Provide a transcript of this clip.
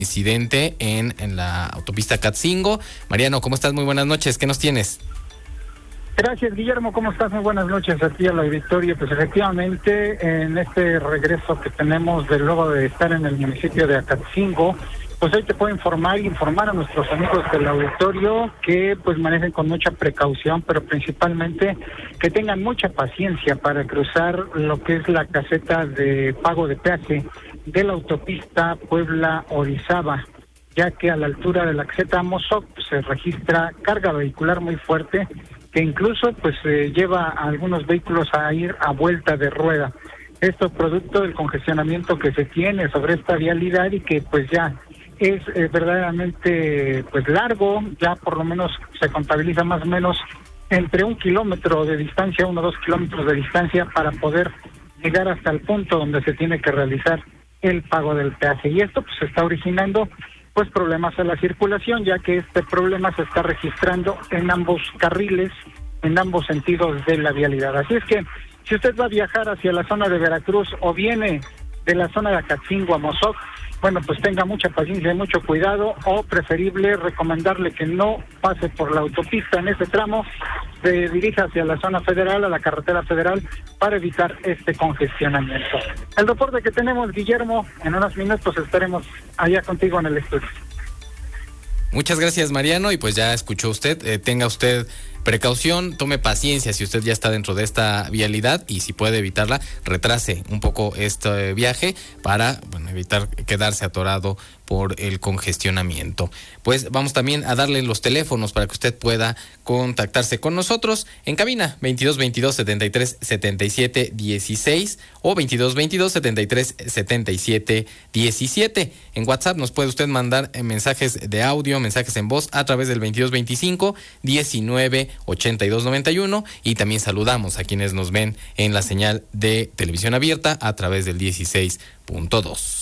incidente en la autopista Catzingo. Mariano, ¿cómo estás? Muy buenas noches. ¿Qué nos tienes? Gracias, Guillermo. ¿Cómo estás? Muy buenas noches aquí a la auditorio. Pues efectivamente, en este regreso que tenemos de luego de estar en el municipio de Acatzingo, pues hoy te puedo informar a nuestros amigos del auditorio que pues manejen con mucha precaución, pero principalmente que tengan mucha paciencia para cruzar lo que es la caseta de pago de peaje de la autopista Puebla-Orizaba, ya que a la altura de la caseta Amozoc se registra carga vehicular muy fuerte, que incluso pues lleva a algunos vehículos a ir a vuelta de rueda. Esto es producto del congestionamiento que se tiene sobre esta vialidad y que pues ya es verdaderamente pues largo, ya por lo menos se contabiliza más o menos entre 1 kilómetro de distancia, 1 o 2 kilómetros de distancia para poder llegar hasta el punto donde se tiene que realizar el pago del peaje. Y esto pues está originando pues problemas a la circulación, ya que este problema se está registrando en ambos carriles, en ambos sentidos de la vialidad. Así es que si usted va a viajar hacia la zona de Veracruz o viene de la zona de Acatzingo a Amozoc, bueno, pues tenga mucha paciencia y mucho cuidado, o preferible recomendarle que no pase por la autopista en ese tramo, se dirija hacia la zona federal, a la carretera federal, para evitar este congestionamiento. El reporte que tenemos, Guillermo, en unos minutos estaremos allá contigo en el estudio. Muchas gracias, Mariano, y pues ya escuchó usted, tenga usted precaución, tome paciencia si usted ya está dentro de esta vialidad y si puede evitarla, retrase un poco este viaje para evitar quedarse atorado por el congestionamiento. Pues vamos también a darle los teléfonos para que usted pueda contactarse con nosotros en cabina 2222-7377-16 o 2222-7377-17. En WhatsApp nos puede usted mandar mensajes de audio, mensajes en voz a través del 2225-198291 y también saludamos a quienes nos ven en la señal de televisión abierta a través del 16.2.